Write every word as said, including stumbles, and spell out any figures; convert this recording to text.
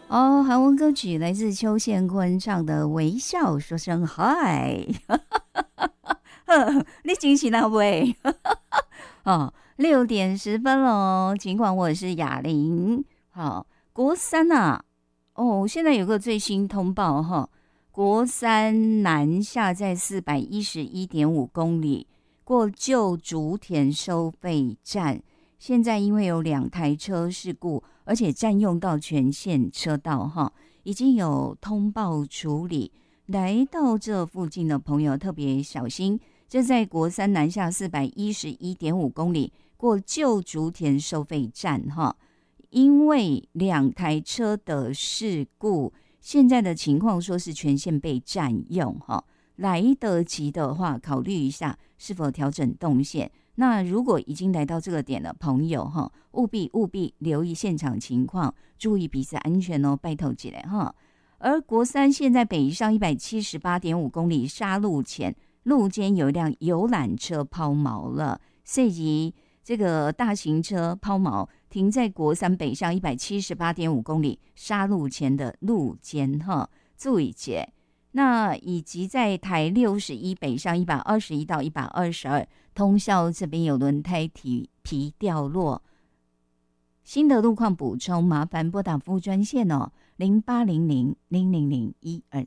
哦，韩文歌曲来自邱宪坤唱的《微笑》，说声嗨，你惊喜那位？哦，六点十分喽，尽管我是哑铃。好，国三啊，哦，现在有个最新通报哈，国三南下在四百一十一点五公里过旧竹田收费站，现在因为有两台车事故，而且占用到全线车道哈，已经有通报处理。来到这附近的朋友特别小心，这在国三南下四百一十一点五公里过旧竹田收费站哈，因为两台车的事故，现在的情况说是全线被占用哈，来得及的话，考虑一下是否调整动线。那如果已经来到这个点的朋友哈，务必务必留意现场情况，注意彼此安全哦，拜托起来哈。而国三现在北上一百七十八点五公里杀路前，路肩有一辆游览车抛锚了，涉及这个大型车抛锚停在国三北上一百七十八点五公里杀路前的路肩哈，注意些。那以及在台六十一北上一百二十一到一百二十二通宵这边有轮胎皮皮掉落，新的路况补充麻烦拨打服务专线哦，零八零零零零零一二